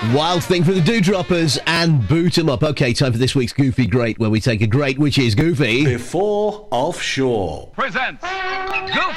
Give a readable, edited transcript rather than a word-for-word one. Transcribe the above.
Wild Thing for the Dewdroppers and Boot 'em Up. Okay, time for this week's Goofy Great, where we take a great, which is Goofy. Before Offshore. Presents Goofy